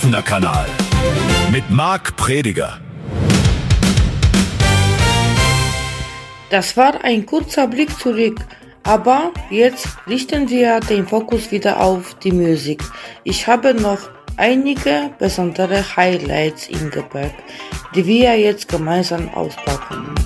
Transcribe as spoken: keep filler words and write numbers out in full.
offener Kanal mit Marc Prediger. Das war ein kurzer Blick zurück, aber jetzt richten wir den Fokus wieder auf die Musik. Ich habe noch einige besondere Highlights im Gepäck, die wir jetzt gemeinsam auspacken.